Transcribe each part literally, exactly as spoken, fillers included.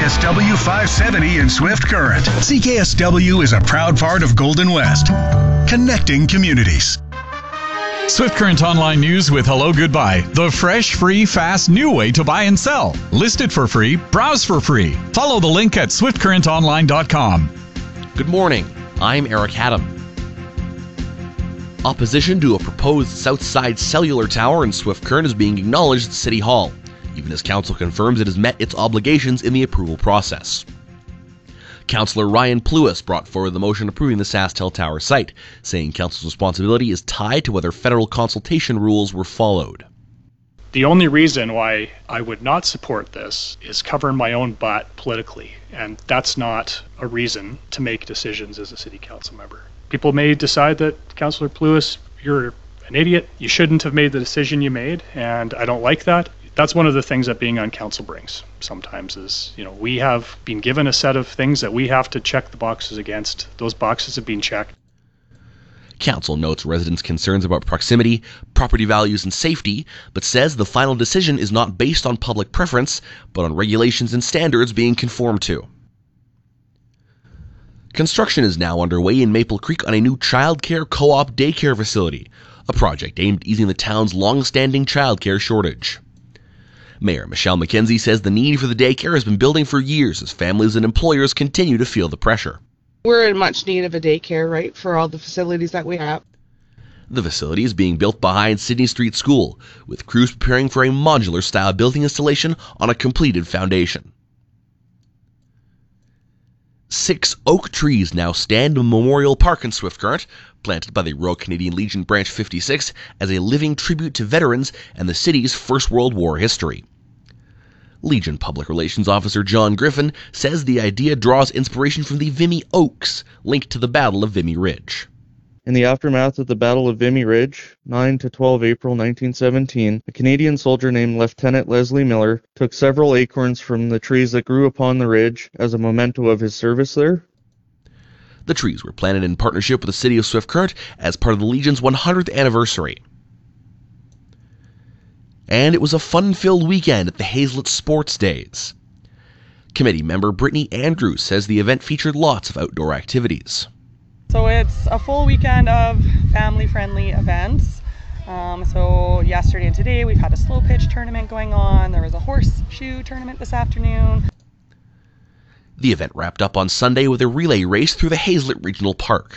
S W five seventy in Swift Current. C K S W is a proud part of Golden West, connecting communities. Swift Current Online News with Hello Goodbye, the fresh, free, fast, new way to buy and sell. List it for free, browse for free. Follow the link at swift current online dot com. Good morning, I'm Eric Haddam. Opposition to a proposed Southside Cellular Tower in Swift Current is being acknowledged at City Hall, even as Council confirms it has met its obligations in the approval process. Councillor Ryan Pluis brought forward the motion approving the SaskTel Tower site, saying Council's responsibility is tied to whether federal consultation rules were followed. The only reason why I would not support this is covering my own butt politically, and that's not a reason to make decisions as a city council member. People may decide that, Councillor Pluis, you're an idiot, you shouldn't have made the decision you made, and I don't like that. That's one of the things that being on council brings sometimes is, you know, we have been given a set of things that we have to check the boxes against. Those boxes have been checked. Council notes residents' concerns about proximity, property values, and safety, but says the final decision is not based on public preference, but on regulations and standards being conformed to. Construction is now underway in Maple Creek on a new childcare co-op daycare facility, a project aimed at easing the town's long-standing childcare shortage. Mayor Michelle McKenzie says the need for the daycare has been building for years as families and employers continue to feel the pressure. We're in much need of a daycare, right, for all the facilities that we have. The facility is being built behind Sydney Street School, with crews preparing for a modular-style building installation on a completed foundation. Six oak trees now stand in Memorial Park in Swift Current, planted by the Royal Canadian Legion Branch fifty-six as a living tribute to veterans and the city's First World War history. Legion Public Relations Officer John Griffin says the idea draws inspiration from the Vimy Oaks, linked to the Battle of Vimy Ridge. In the aftermath of the Battle of Vimy Ridge, nine to twelve April nineteen seventeen, a Canadian soldier named Lieutenant Leslie Miller took several acorns from the trees that grew upon the ridge as a memento of his service there. The trees were planted in partnership with the City of Swift Current as part of the Legion's one hundredth anniversary. And it was a fun-filled weekend at the Hazelet Sports Days. Committee member Brittany Andrews says the event featured lots of outdoor activities. So it's a full weekend of family-friendly events. Um, so yesterday and today we've had a slow pitch tournament going on. There was a horseshoe tournament this afternoon. The event wrapped up on Sunday with a relay race through the Hazelet Regional Park.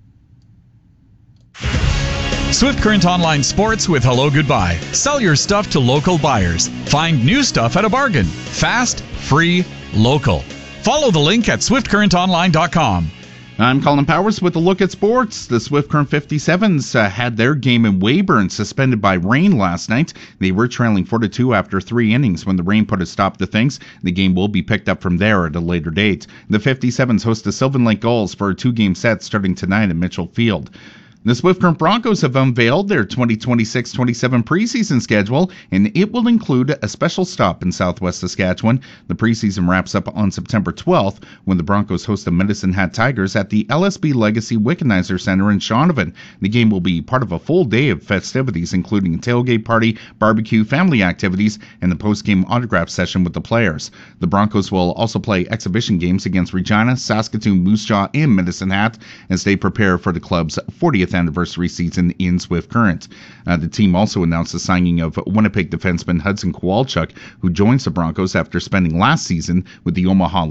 Swift Current Online Sports with Hello Goodbye. Sell your stuff to local buyers. Find new stuff at a bargain. Fast, free, local. Follow the link at swift current online dot com. I'm Colin Powers with a look at sports. The Swift Current fifty-sevens uh, had their game in Weyburn suspended by rain last night. They were trailing four to two after three innings when the rain put a stop to things. The game will be picked up from there at a later date. The fifty-sevens host the Sylvan Lake Gulls for a two-game set starting tonight at Mitchell Field. The Swift Current Broncos have unveiled their twenty twenty-six twenty-seven preseason schedule, and it will include a special stop in southwest Saskatchewan. The preseason wraps up on September twelfth when the Broncos host the Medicine Hat Tigers at the L S B Legacy Wickenheiser Center in Shaunavon. The game will be part of a full day of festivities, including a tailgate party, barbecue, family activities, and the post-game autograph session with the players. The Broncos will also play exhibition games against Regina, Saskatoon, Moose Jaw, and Medicine Hat as they prepare for the club's fortieth anniversary season in Swift Current. Uh, the team also announced the signing of Winnipeg defenseman Hudson Kowalchuk, who joins the Broncos after spending last season with the Omaha